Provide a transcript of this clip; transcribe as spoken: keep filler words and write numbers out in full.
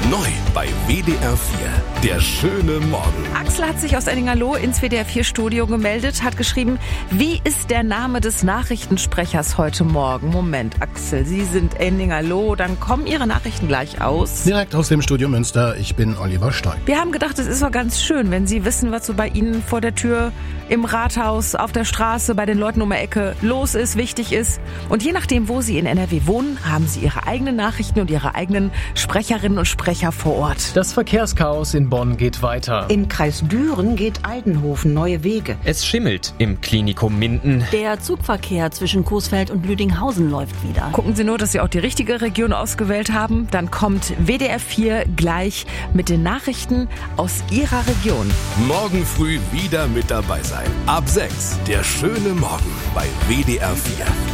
Neu bei W D R vier. Der schöne Morgen. Axel hat sich aus Enningerloh ins W D R vier Studio gemeldet, hat geschrieben, wie ist der Name des Nachrichtensprechers heute Morgen? Moment, Axel, Sie sind Enningerloh, dann kommen Ihre Nachrichten gleich aus. Direkt aus dem Studio Münster, ich bin Oliver Stein. Wir haben gedacht, es ist doch ganz schön, wenn Sie wissen, was so bei Ihnen vor der Tür, im Rathaus, auf der Straße, bei den Leuten um die Ecke los ist, wichtig ist. Und je nachdem, wo Sie in N R W wohnen, haben Sie Ihre eigenen Nachrichten und Ihre eigenen Sprecherinnen und Sprecher vor Ort. Das Verkehrschaos in Bonn geht weiter. Im Kreis Düren geht Eidenhofen neue Wege. Es schimmelt im Klinikum Minden. Der Zugverkehr zwischen Coesfeld und Lüdinghausen läuft wieder. Gucken Sie nur, dass Sie auch die richtige Region ausgewählt haben. Dann kommt W D R vier gleich mit den Nachrichten aus Ihrer Region. Morgen früh wieder mit dabei sein. Ab sechs. Der schöne Morgen bei W D R vier.